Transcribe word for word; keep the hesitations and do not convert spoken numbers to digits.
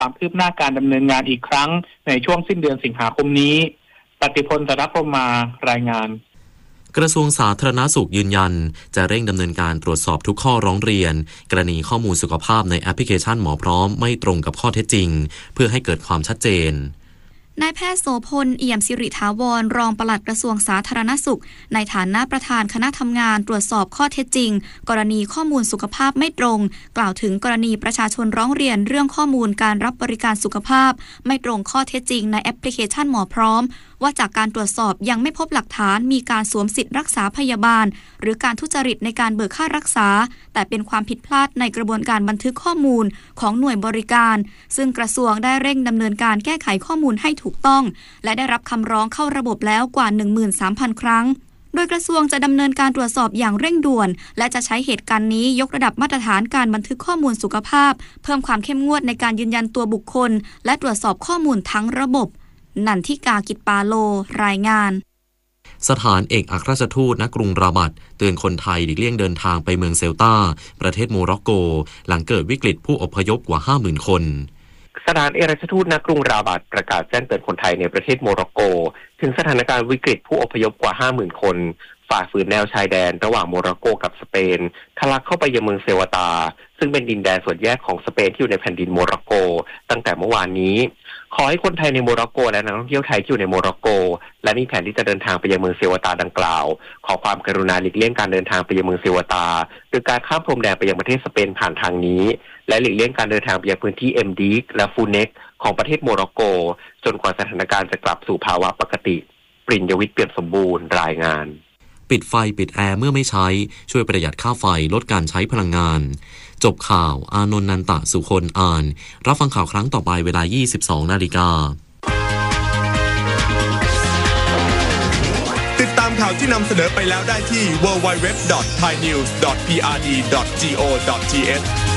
ความคืบหน้าการดำเนินงานอีกครั้งในช่วงสิ้นเดือนสิงหาคมนี้ปฏิพล สรัพพมารายงานกระทรวงสาธารณสุขยืนยันจะเร่งดำเนินการตรวจสอบทุกข้อร้องเรียนกรณีข้อมูลสุขภาพในแอปพลิเคชันหมอพร้อมไม่ตรงกับข้อเท็จจริงเพื่อให้เกิดความชัดเจนนายแพทย์โสพลเอี่ยมสิริถาวรรองปลัดกระทรวงสาธารณสุขในฐานะประธานคณะทำงานตรวจสอบข้อเท็จจริงกรณีข้อมูลสุขภาพไม่ตรงกล่าวถึงกรณีประชาชนร้องเรียนเรื่องข้อมูลการรับบริการสุขภาพไม่ตรงข้อเท็จจริงในแอปพลิเคชันหมอพร้อมว่าจากการตรวจสอบยังไม่พบหลักฐานมีการสวมสิทธิ์รักษาพยาบาลหรือการทุจริตในการเบิกค่ารักษาแต่เป็นความผิดพลาดในกระบวนการบันทึกข้อมูลของหน่วยบริการซึ่งกระทรวงได้เร่งดำเนินการแก้ไขข้อมูลให้ถูกต้องและได้รับคำร้องเข้าระบบแล้วกว่า หนึ่งหมื่นสามพัน ครั้งโดยกระทรวงจะดำเนินการตรวจสอบอย่างเร่งด่วนและจะใช้เหตุการณ์นี้ยกระดับมาตรฐานการบันทึกข้อมูลสุขภาพเพิ่มความเข้มงวดในการยืนยันตัวบุคคลและตรวจสอบข้อมูลทั้งระบบนันทิกากิจปาโลรายงานสถานเอกอัครราชทูตณกรุงราบัตเตือนคนไทยหลีกเลี่ยงเดินทางไปเมืองเซลตาประเทศโมร็อกโกหลังเกิดวิกฤตผู้อพยพกว่า ห้าหมื่น คนสถานเอกอัครราชทูตณกรุงราบัตประกาศแจ้งเตือนคนไทยในประเทศโมร็อกโกถึงสถานการณ์วิกฤตผู้อพยพกว่า ห้าหมื่น คนฝ่าฝืนแนวชายแดนระหว่างโมร็อกโกกับสเปนทะลักเข้าไปยังเมืองเซวาตาซึ่งเป็นดินแดนส่วนแยกของสเปนที่อยู่ในแผ่นดินโมร็อกโกตั้งแต่เมื่อวานนี้ขอให้คนไทยในโมร็อกโกและนักท่องเที่ยวไทยที่อยู่ในโมร็อกโกและมีแผนที่จะเดินทางไปยังเมืองเซวาตาดังกล่าวขอความกรุณาหลีกเลี่ยงการเดินทางไปยังเมืองเซวาตาโดยการข้ามพรมแดนไปยังประเทศสเปนผ่านทางนี้และหลีกเลี่ยงการเดินทางไปยังพื้นที่เอ็มดีกและฟูเน็กของประเทศโมร็อกโกจนกว่าสถานการณ์จะกลับสู่ภาวะปกติปริญญวิทย์เปี่ยมสมบูรณ์รายงานปิดไฟปิดแอร์เมื่อไม่ใช้ช่วยประหยัดค่าไฟลดการใช้พลังงานจบข่าวอานนท์นันตะสุคนอ่านรับฟังข่าวครั้งต่อไปเวลา ยี่สิบสอง นาฬิกาติดตามข่าวที่นำเสนอไปแล้วได้ที่ ดับเบิลยู ดับเบิลยู ดับเบิลยู ดอท ไทยนิวส์ ดอท พี อาร์ ดี ดอท จี โอ ดอท ที เอช